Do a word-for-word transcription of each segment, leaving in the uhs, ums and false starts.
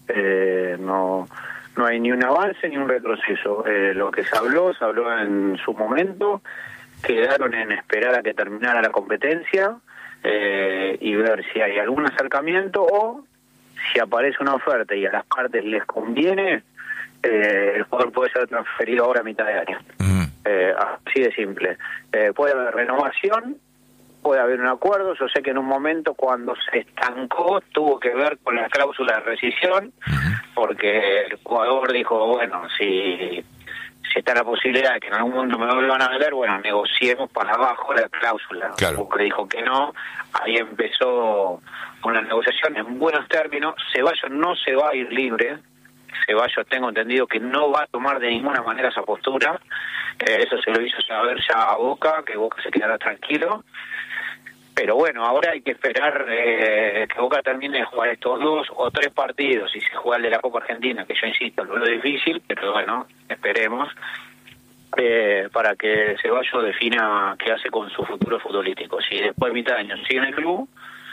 Eh, no, no hay ni un avance ni un retroceso. Eh, lo que se habló, se habló en su momento, quedaron en esperar a que terminara la competencia eh, y ver si hay algún acercamiento o si aparece una oferta y a las partes les conviene, eh, el jugador puede ser transferido ahora a mitad de año. Mm. Eh, así de simple. Eh, puede haber renovación, puede haber un acuerdo. Yo sé que en un momento cuando se estancó tuvo que ver con la cláusula de rescisión, porque el jugador dijo, bueno, si, si está la posibilidad de que en algún momento me vuelvan a vender, bueno, negociemos para abajo la cláusula. Claro. Porque dijo que no, ahí empezó una negociación en buenos términos. Ceballos no se va a ir libre. Ceballos, tengo entendido que no va a tomar de ninguna manera esa postura. Eh, eso se lo hizo saber ya a Boca, que Boca se quedará tranquilo. Pero bueno, ahora hay que esperar eh, que Boca termine de jugar estos dos o tres partidos y se juega el de la Copa Argentina, que yo insisto, lo veo difícil, pero bueno, esperemos, eh, para que Ceballos defina qué hace con su futuro futbolístico. Si después de mitad de año sigue en el club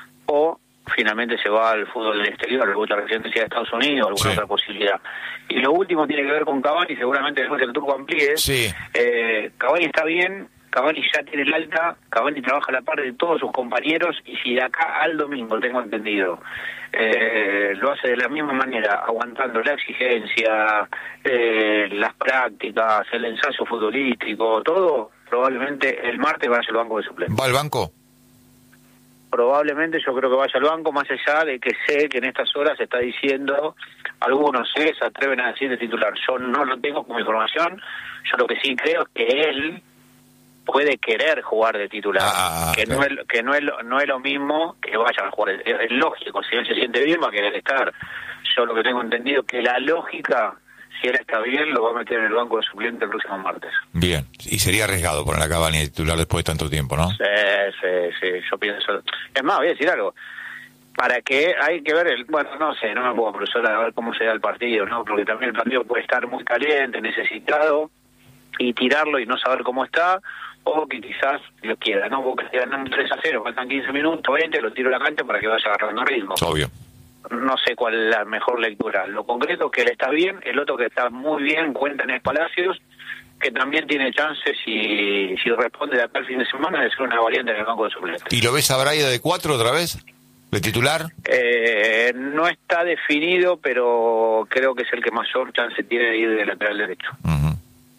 o finalmente se va al fútbol del exterior, alguna residencia de Estados Unidos, alguna sí. otra posibilidad. Y lo último tiene que ver con Cavani, seguramente después el turco amplíe. Sí. Eh, Cavani está bien, Cavani ya tiene el alta, Cavani trabaja a la par de todos sus compañeros y si de acá al domingo, tengo entendido, eh, lo hace de la misma manera, aguantando la exigencia, eh, las prácticas, el ensayo futbolístico, todo, probablemente el martes vaya al banco de suplentes. ¿Va al banco? Probablemente yo creo que vaya al banco, más allá de que sé que en estas horas se está diciendo, algunos sé, se atreven a decir de titular. Yo no lo tengo como información, yo lo que sí creo es que él puede querer jugar de titular, ah, que claro. no es no es lo, no es lo mismo que vaya a jugar, es, es lógico, si él se siente bien va a querer estar. Yo lo que tengo entendido es que la lógica, si él está bien, lo va a meter en el banco de suplente el próximo martes. Bien, y sería arriesgado poner a Cavani de titular después de tanto tiempo, ¿no? Sí, sí, sí, yo pienso. Es más, voy a decir algo. Para que hay que ver, el bueno, no sé, no me puedo profesor a ver cómo se da el partido, ¿no? Porque también el partido puede estar muy caliente, necesitado, y tirarlo y no saber cómo está, o que quizás lo quiera, ¿no? Porque estoy ganando tres a cero, faltan quince minutos, veinte, lo tiro a la cancha para que vaya agarrando ritmo. Obvio. No sé cuál es la mejor lectura. Lo concreto es que él está bien, el otro que está muy bien, cuenta en Palacios, que también tiene chances, si, si responde de acá el fin de semana, de ser una variante en el banco de suplentes. ¿Y lo ves a Braida de cuatro otra vez? ¿De titular? Eh, no está definido, pero creo que es el que mayor chance tiene de ir de lateral derecho. Uh-huh.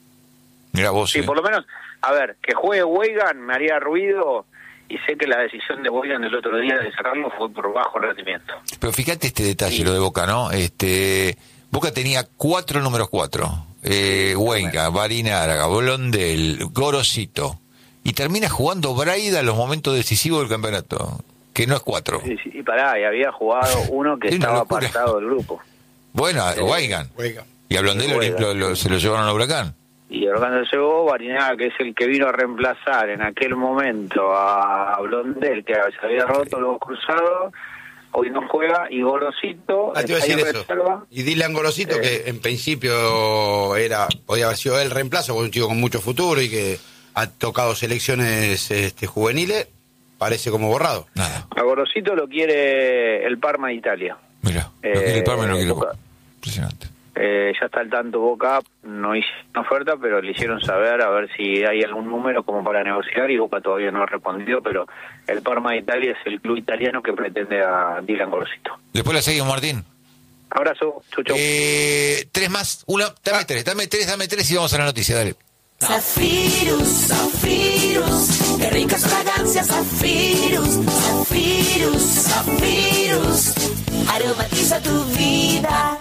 Mira vos. Sí, eh. por lo menos, a ver, que juegue Weigan me haría ruido, y sé que la decisión de Weigan el otro día de sacarlo fue por bajo rendimiento. Pero fíjate este detalle, sí. lo de Boca, ¿no? Este, Boca tenía cuatro números cuatro. Eh, Weigan, Barinaga, Blondel, Gorosito. Y termina jugando Braida en los momentos decisivos del campeonato, que no es cuatro. Sí, sí, y pará, y había jugado uno que estaba apartado del grupo. Bueno, eh, Weigan. Y a Blondel lo, lo, lo, se lo llevaron al Huracán. Y Orlando llegó, Barinaga, que es el que vino a reemplazar en aquel momento a Blondel, que se había roto los cruzados, hoy no juega, y Gorosito, ah, te iba a decir eso. Y Dylan Gorosito, eh, que en principio era podía haber sido el reemplazo, un chico con mucho futuro y que ha tocado selecciones este, juveniles, parece como borrado. Nada. A Gorosito lo quiere el Parma de Italia. Mira, lo quiere el Parma y no quiere Boca. Impresionante. Eh, ya está al tanto Boca, no hizo una oferta, pero le hicieron saber a ver si hay algún número como para negociar, y Boca todavía no ha respondido, pero el Parma de Italia es el club italiano que pretende a Dylan Gorosito. Después la seguimos, Martín. Abrazo, chau, chau. Eh, tres más, una, dame tres, dame tres, dame tres y vamos a la noticia, dale. Zafirus, Zafirus, qué rica fragancia, Zafirus, Zafirus, Zafirus, aromatiza tu vida.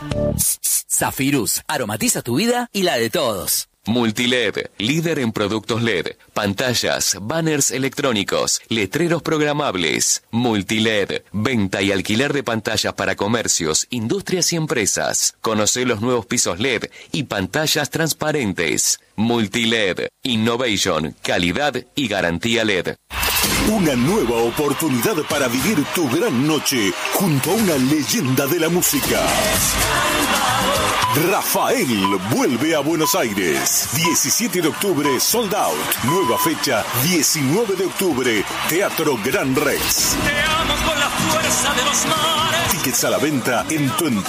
Zafirus, aromatiza tu vida y la de todos. Multiled, líder en productos L E D, pantallas, banners electrónicos, letreros programables. Multiled, venta y alquiler de pantallas para comercios, industrias y empresas. Conoce los nuevos pisos L E D y pantallas transparentes. Multiled, innovation, calidad y garantía L E D. Una nueva oportunidad para vivir tu gran noche junto a una leyenda de la música. Rafael vuelve a Buenos Aires. diecisiete de octubre, sold out. Nueva fecha, diecinueve de octubre, Teatro Gran Rex. Te amo con la fuerza de los mares. Tickets a la venta en tu